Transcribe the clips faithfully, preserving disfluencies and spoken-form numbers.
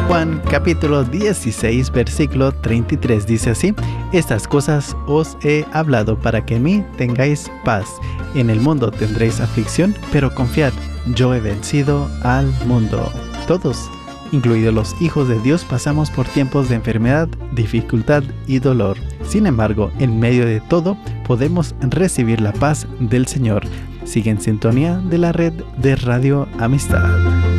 Juan capítulo dieciséis versículo treinta y tres dice así: estas cosas os he hablado para que en mí tengáis paz. En el mundo tendréis aflicción, pero confiad, yo he vencido al mundo. Todos, incluidos los hijos de Dios, pasamos por tiempos de enfermedad, dificultad y dolor. Sin embargo, en medio de todo, podemos recibir la paz del Señor. Sigue en sintonía de la red de Radio Amistad.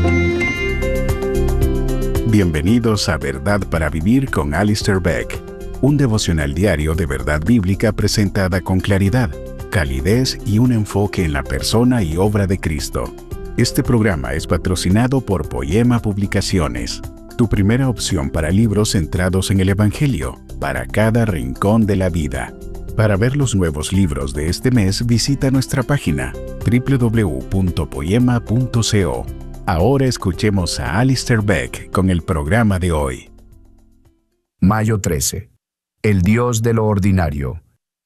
Bienvenidos a Verdad para Vivir con Alistair Begg, un devocional diario de verdad bíblica presentada con claridad, calidez y un enfoque en la persona y obra de Cristo. Este programa es patrocinado por Poema Publicaciones, tu primera opción para libros centrados en el Evangelio, para cada rincón de la vida. Para ver los nuevos libros de este mes, visita nuestra página doble u doble u doble u punto poema punto co. Ahora escuchemos a Alistair Begg con el programa de hoy. Mayo trece. El Dios de lo ordinario.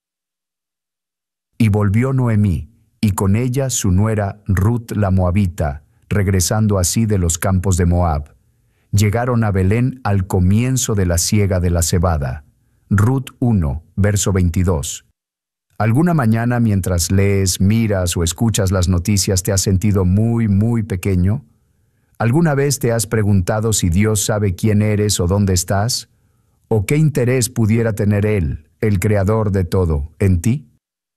Y volvió Noemí, y con ella su nuera Ruth la Moabita, regresando así de los campos de Moab. Llegaron a Belén al comienzo de la siega de la cebada. Ruth uno, verso veintidós. ¿Alguna mañana mientras lees, miras o escuchas las noticias te has sentido muy, muy pequeño? ¿Alguna vez te has preguntado si Dios sabe quién eres o dónde estás? ¿O qué interés pudiera tener Él, el Creador de todo, en ti?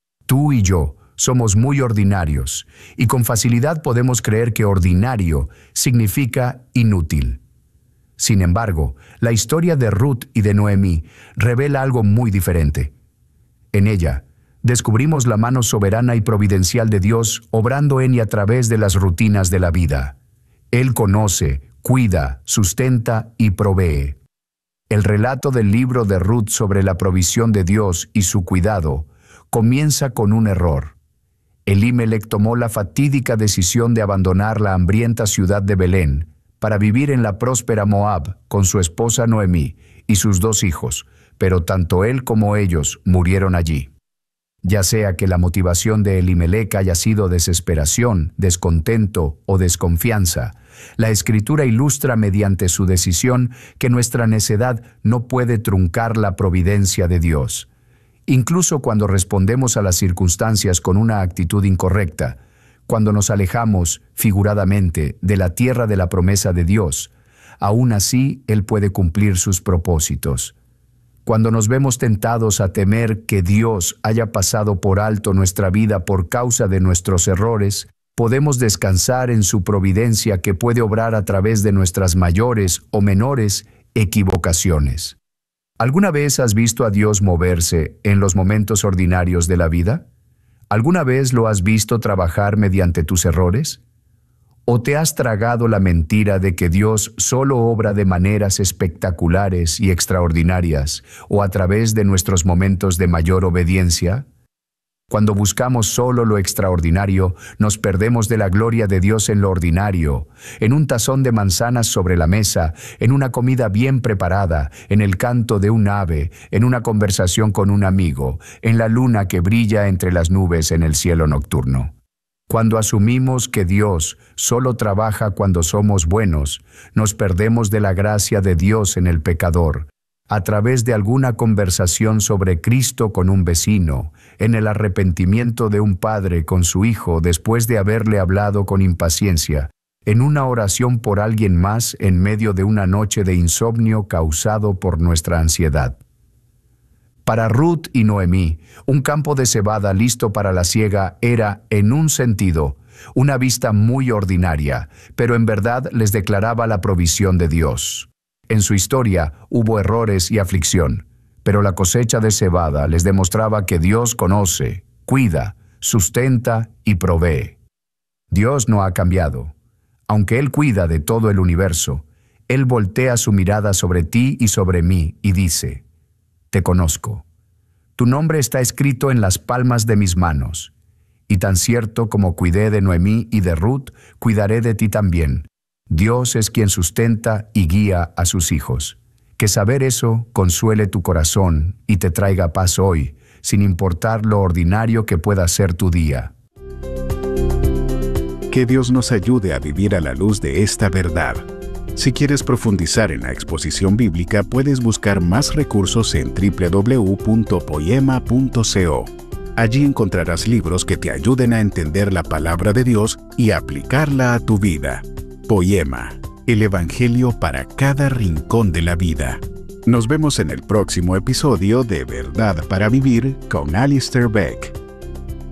Tú y yo somos muy ordinarios, y con facilidad podemos creer que ordinario significa inútil. Sin embargo, la historia de Ruth y de Noemí revela algo muy diferente. En ella, descubrimos la mano soberana y providencial de Dios obrando en y a través de las rutinas de la vida. Él conoce, cuida, sustenta y provee. El relato del libro de Ruth sobre la provisión de Dios y su cuidado comienza con un error. Elimelec tomó la fatídica decisión de abandonar la hambrienta ciudad de Belén para vivir en la próspera Moab con su esposa Noemí y sus dos hijos, pero tanto él como ellos murieron allí. Ya sea que la motivación de Elimelec haya sido desesperación, descontento o desconfianza, la Escritura ilustra mediante su decisión que nuestra necedad no puede truncar la providencia de Dios. Incluso cuando respondemos a las circunstancias con una actitud incorrecta, cuando nos alejamos, figuradamente, de la tierra de la promesa de Dios, aún así Él puede cumplir sus propósitos. Cuando nos vemos tentados a temer que Dios haya pasado por alto nuestra vida por causa de nuestros errores, podemos descansar en su providencia que puede obrar a través de nuestras mayores o menores equivocaciones. ¿Alguna vez has visto a Dios moverse en los momentos ordinarios de la vida? ¿Alguna vez lo has visto trabajar mediante tus errores? ¿O te has tragado la mentira de que Dios solo obra de maneras espectaculares y extraordinarias o a través de nuestros momentos de mayor obediencia? Cuando buscamos solo lo extraordinario, nos perdemos de la gloria de Dios en lo ordinario, en un tazón de manzanas sobre la mesa, en una comida bien preparada, en el canto de un ave, en una conversación con un amigo, en la luna que brilla entre las nubes en el cielo nocturno. Cuando asumimos que Dios solo trabaja cuando somos buenos, nos perdemos de la gracia de Dios en el pecador, a través de alguna conversación sobre Cristo con un vecino, en el arrepentimiento de un padre con su hijo después de haberle hablado con impaciencia, en una oración por alguien más en medio de una noche de insomnio causado por nuestra ansiedad. Para Ruth y Noemí, un campo de cebada listo para la siega era, en un sentido, una vista muy ordinaria, pero en verdad les declaraba la provisión de Dios. En su historia hubo errores y aflicción, pero la cosecha de cebada les demostraba que Dios conoce, cuida, sustenta y provee. Dios no ha cambiado. Aunque Él cuida de todo el universo, Él voltea su mirada sobre ti y sobre mí y dice: Te conozco. Tu nombre está escrito en las palmas de mis manos. Y tan cierto como cuidé de Noemí y de Ruth, cuidaré de ti también. Dios es quien sustenta y guía a sus hijos. Que saber eso consuele tu corazón y te traiga paz hoy, sin importar lo ordinario que pueda ser tu día. Que Dios nos ayude a vivir a la luz de esta verdad. Si quieres profundizar en la exposición bíblica, puedes buscar más recursos en doble u doble u doble u punto poema punto co. Allí encontrarás libros que te ayuden a entender la palabra de Dios y aplicarla a tu vida. Poema, el Evangelio para cada rincón de la vida. Nos vemos en el próximo episodio de Verdad para Vivir con Alistair Begg.